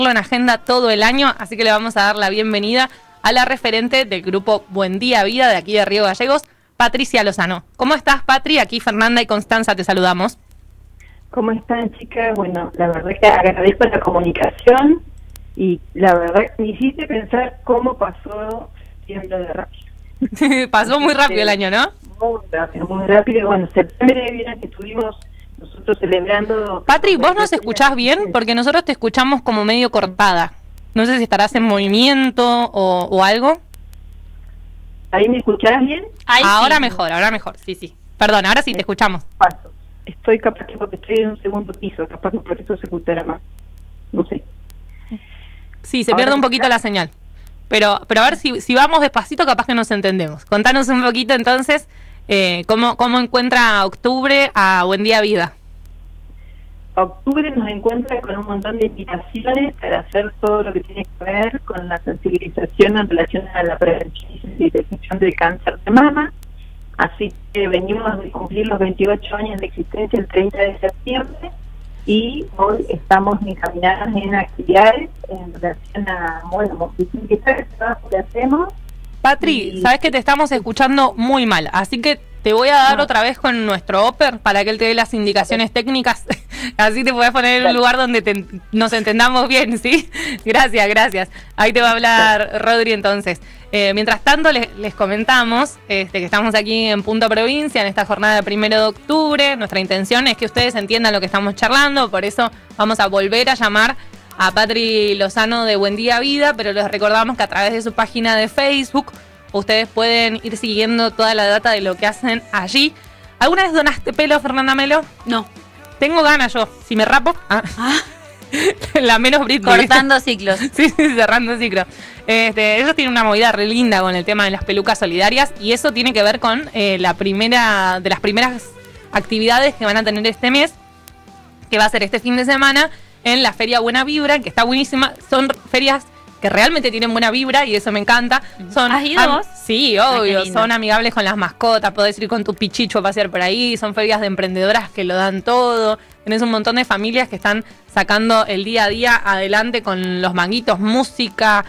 en agenda todo el año, así que le vamos a dar la bienvenida a la referente del grupo Buen Día Vida de aquí de Río Gallegos, Patricia Lozano. ¿Cómo estás, Patri? Aquí Fernanda y Constanza te saludamos. ¿Cómo están, chicas? Bueno, la verdad que agradezco la comunicación y la verdad me hiciste pensar cómo pasó septiembre de rápido. Pasó muy rápido el año, ¿no? Muy rápido. Bueno, septiembre viene que estuvimos nosotros celebrando... Patri, ¿vos nos escuchás bien? Porque nosotros te escuchamos como medio cortada. No sé si estarás en movimiento o algo. ¿Ahí me escuchás bien? Ahora sí. mejor, sí. Perdón, ahora sí te escuchamos. Paso. Estoy capaz que porque estoy en un segundo piso, capaz que por eso se escuchará más. No sé. Sí, se pierde un poquito la señal. Pero a ver si vamos despacito, capaz que nos entendemos. Contanos un poquito entonces cómo encuentra octubre a Buen Día Vida. Octubre nos encuentra con un montón de invitaciones para hacer todo lo que tiene que ver con la sensibilización en relación a la prevención y detección del cáncer de mama. Así que venimos de cumplir los 28 años de existencia el 30 de septiembre y hoy estamos encaminados en actividades en relación a, bueno, el trabajo que hacemos. Patri, sabes que te estamos escuchando muy mal, así que te voy a dar otra vez con nuestro Oper para que él te dé las indicaciones técnicas. Así te podés poner en un lugar donde nos entendamos bien, ¿sí? Gracias. Ahí te va a hablar Rodri entonces. Mientras tanto, les comentamos que estamos aquí en Punto Provincia, en esta jornada de 1 de octubre. Nuestra intención es que ustedes entiendan lo que estamos charlando, por eso vamos a volver a llamar a Patri Lozano de Buen Día Vida, pero les recordamos que a través de su página de Facebook ustedes pueden ir siguiendo toda la data de lo que hacen allí. ¿Alguna vez donaste pelo, Fernanda Melo? No. Tengo ganas yo, si me rapo. La menos Britney. Cortando ciclos. Sí, cerrando ciclos. Ellos tienen una movida re linda con el tema de las pelucas solidarias y eso tiene que ver con las primeras actividades que van a tener este mes, que va a ser este fin de semana en la Feria Buena Vibra, que está buenísima. Son ferias que realmente tienen buena vibra y eso me encanta. ¿Has ido vos? Sí, obvio. Son amigables con las mascotas, podés ir con tu pichicho a pasear por ahí. Son ferias de emprendedoras que lo dan todo. Tenés un montón de familias que están sacando el día a día adelante con los manguitos, música,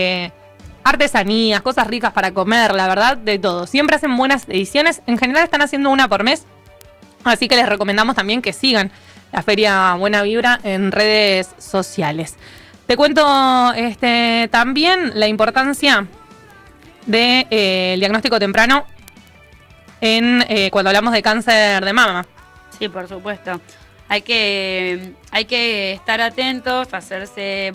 artesanías, cosas ricas para comer, la verdad, de todo. Siempre hacen buenas ediciones. En general están haciendo una por mes. Así que les recomendamos también que sigan la Feria Buena Vibra en redes sociales. Te cuento también la importancia del diagnóstico temprano cuando hablamos de cáncer de mama. Sí, por supuesto. Hay que estar atentos, hacerse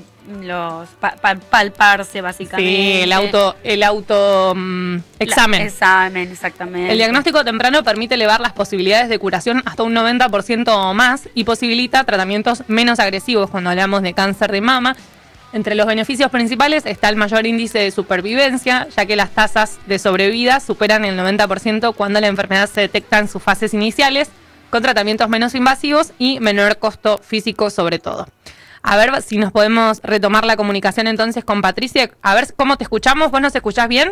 palparse básicamente. Sí, el auto examen. Examen, exactamente. El diagnóstico temprano permite elevar las posibilidades de curación hasta un 90% o más y posibilita tratamientos menos agresivos cuando hablamos de cáncer de mama. Entre los beneficios principales está el mayor índice de supervivencia, ya que las tasas de sobrevida superan el 90% cuando la enfermedad se detecta en sus fases iniciales, con tratamientos menos invasivos y menor costo físico sobre todo. A ver si nos podemos retomar la comunicación entonces con Patricia. A ver cómo te escuchamos. ¿Vos nos escuchás bien?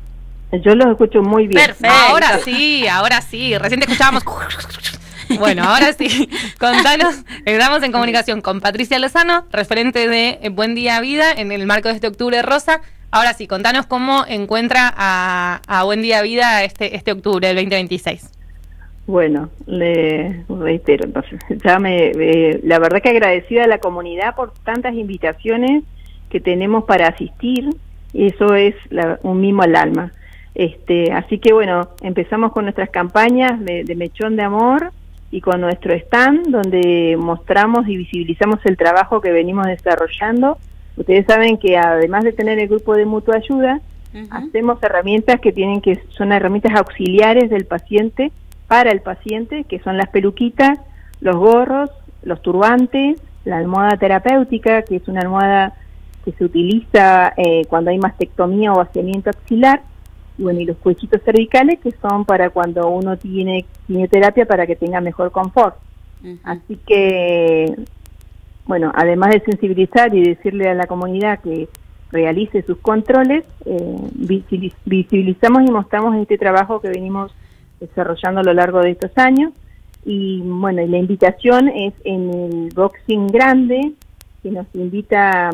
Yo los escucho muy bien. Perfecto. Ahora sí. Recién te escuchábamos. Bueno, ahora sí. Contanos, estamos en comunicación con Patricia Lozano, referente de Buen Día Vida en el marco de este Octubre Rosa. Ahora sí, contanos cómo encuentra a Buen Día Vida este octubre del 2026. Bueno, le reitero, entonces, la verdad que agradecida a la comunidad por tantas invitaciones que tenemos para asistir, eso es un mimo al alma. Así que bueno, empezamos con nuestras campañas de Mechón de Amor y con nuestro stand, donde mostramos y visibilizamos el trabajo que venimos desarrollando. Ustedes saben que además de tener el grupo de mutua ayuda, hacemos herramientas son herramientas auxiliares del paciente, para el paciente, que son las peluquitas, los gorros, los turbantes, la almohada terapéutica, que es una almohada que se utiliza cuando hay mastectomía o vaciamiento axilar, y bueno, y los cuellitos cervicales, que son para cuando uno tiene quimioterapia para que tenga mejor confort. Así que, bueno, además de sensibilizar y decirle a la comunidad que realice sus controles, visibilizamos y mostramos este trabajo que venimos desarrollando a lo largo de estos años. Y bueno, y la invitación es en el boxing grande, que nos invita